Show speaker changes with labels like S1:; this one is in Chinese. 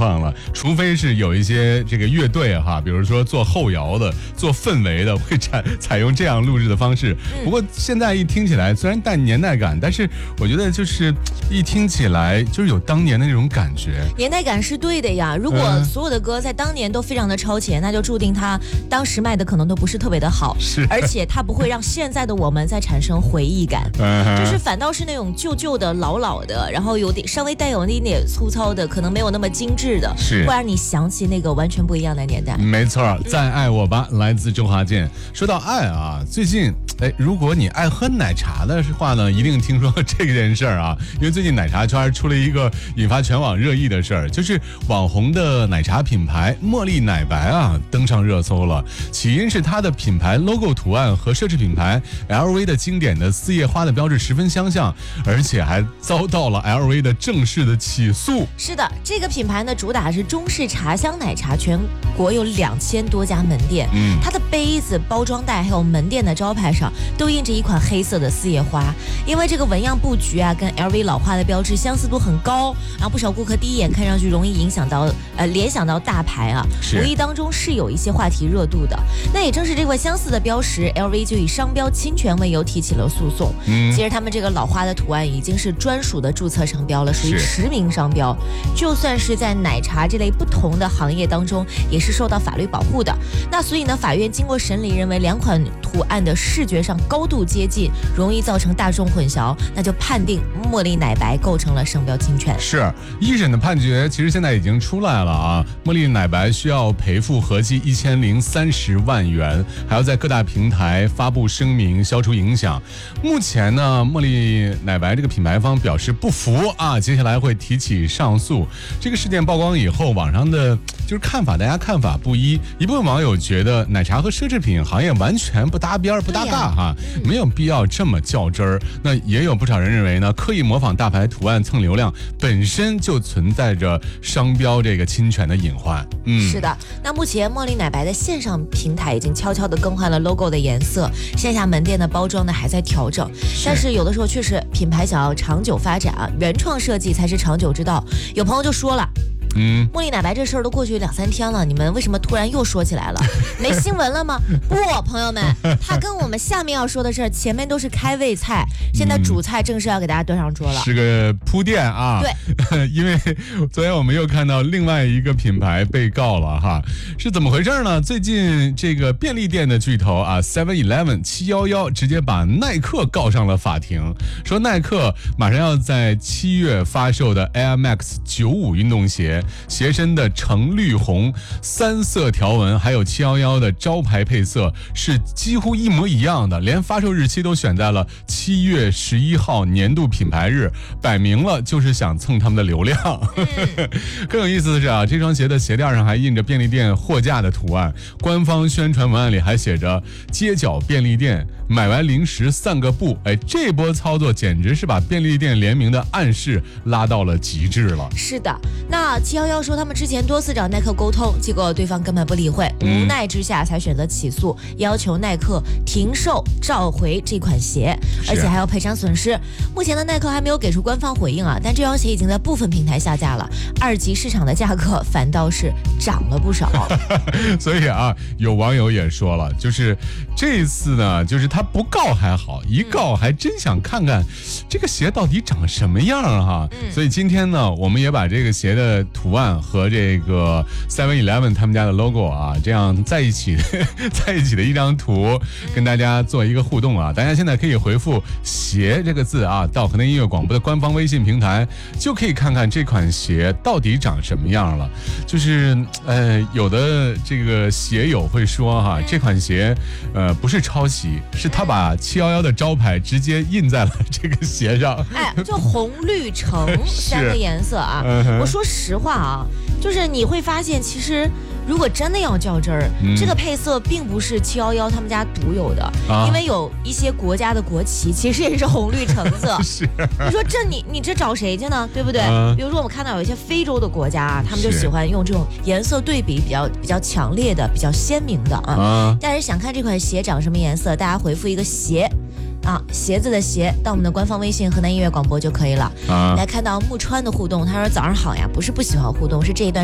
S1: 况了，除非是有一些这个乐队哈，比如说做后摇的、做氛围的，会采用这样录制的方式。不过现在一听起来，虽然带年代感，但是我觉得就是一听起来就是有当年的那种感觉。
S2: 年代感是对的呀，如果所有的歌在当年都非常的超前，那就注定它当时卖的可能都不是特别的好，而且它不会让现在的我们再产生回忆感，就是反倒是那种旧旧的、老老的，然后有点稍微带有一点粗糙的，可能没有那么精致的，会让你想起那个完全不一样的年代。
S1: 没错，再爱我吧，来自周华健。说到爱啊，最近如果你爱喝奶茶的话呢，一定听说这件事儿啊，因为最近奶茶圈出了一个引发全网热议的事儿，就是网红的奶茶品牌茉莉奶白啊登上热搜了。起因是它的品牌 logo 图案和奢侈品牌 LV 的经典的4叶花的标志十分相像，而且还遭到了 LV 的正式的起诉。
S2: 是的，这个品牌呢主打是中式茶香奶茶，全国有2000多家门店，它的杯子、包装袋还有门店的招牌上都印着一款黑色的4叶花，因为这个纹样布局啊跟 LV 老花的标志相似度很高，然后不少顾客第一眼看上去容易联想到大牌啊，无意当中是有一些话题热度的。那也正是这块相似的标识， LV 就以商标侵权为由提起了诉讼。其实他们这个老花的图案已经是专属的注册商标了，属于实名商标，就算是在奶茶这类不同的行业当中也是受到法律保护的。那所以呢，法院经过审理认为两款图案的视觉上高度接近，容易造成大众混淆，那就判定茉莉奶白构成了商标侵权。
S1: 是一审的判决其实现在已经出来了啊，茉莉奶白需要赔付合计1030万元，还要在各大平台发布声明消除影响。目前呢，茉莉奶白这个品牌方表示不服啊，接下来会提起上诉。这个事件曝光以后，网上的就是看法，大家看法不一，一部分网友觉得奶茶和奢侈品行业完全不搭边不搭嘎哈，没有必要这么较真儿。那也有不少人认为呢，刻意模仿大牌图案蹭流量，本身就存在着商标这个侵权的隐患。
S2: 是的。那目前茉莉奶白的线上平台已经悄悄地更换了 logo 的颜色，线下门店的包装呢还在调整。但是有的时候确实品牌想要长久发展啊，原创设计才是长久之道。有朋友就说了，茉莉奶白这事儿都过去2-3天了，你们为什么突然又说起来了？没新闻了吗？不，朋友们，他跟我们下面要说的事儿前面都是开胃菜，现在主菜正式要给大家端上桌了，
S1: 是个铺垫啊。
S2: 对，
S1: 因为昨天我们又看到另外一个品牌被告了哈，是怎么回事呢？最近这个便利店的巨头啊 7-Eleven 711直接把耐克告上了法庭，说耐克马上要在7月发售的 Air Max 95运动鞋身的橙绿红3色条纹，还有711的招牌配色是几乎一模一样的，连发售日期都选在了7月11号年度品牌日，摆明了就是想蹭他们的流量。更有意思的是啊，这双鞋的鞋垫上还印着便利店货架的图案，官方宣传文案里还写着街角便利店，买完零食散个步。这波操作简直是把便利店联名的暗示拉到了极致了。
S2: 是的，那711说他们之前多次找耐克沟通，结果对方根本不理会，无奈之下才选择起诉，要求耐克停售召回这款鞋，而且还要赔偿损失。目前的耐克还没有给出官方回应啊，但这双鞋已经在部分平台下架了，2级市场的价格反倒是涨了不少。
S1: 所以啊，有网友也说了，就是这一次呢，就是他不告还好，一告还真想看看这个鞋到底长什么样哈。所以今天呢，我们也把这个鞋的图案和这个 7-Eleven 他们家的 logo 啊，这样在一起的一张图，跟大家做一个互动啊。大家现在可以回复鞋这个字啊，到河南音乐广播的官方微信平台，就可以看看这款鞋到底长什么样了。就是有的这个鞋友会说哈，这款鞋不是抄袭，是他把711的招牌直接印在了这个鞋上。
S2: 就红绿橙3个颜色啊。我说实话啊，就是你会发现其实如果真的要较真儿，这个配色并不是711他们家独有的，因为有一些国家的国旗其实也是红绿橙色。
S1: 是，
S2: 你说这你这找谁去呢？对不对？比如说我们看到有一些非洲的国家啊，他们就喜欢用这种颜色对比比较强烈的、比较鲜明的啊。但是想看这款鞋长什么颜色，大家回复一个鞋。鞋子的鞋到我们的官方微信河南音乐广播就可以了。来看到木川的互动，他说早上好呀，不是不喜欢互动，是这一段